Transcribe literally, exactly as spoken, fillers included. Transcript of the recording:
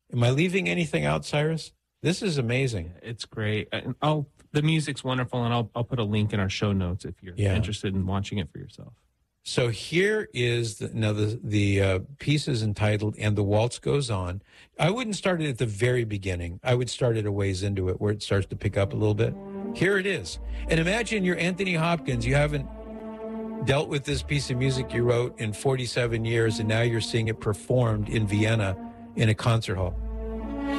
Am I leaving anything out, Cyrus? This is amazing. It's great. And I'll, the music's wonderful, and I'll, I'll put a link in our show notes if you're Yeah. interested in watching it for yourself. So here is the, now the the uh, piece is entitled "And the Waltz Goes On." I wouldn't start it at the very beginning. I would start it a ways into it where it starts to pick up a little bit. Here it is. And imagine you're Anthony Hopkins. You haven't dealt with this piece of music you wrote in forty-seven years, and now you're seeing it performed in Vienna in a concert hall.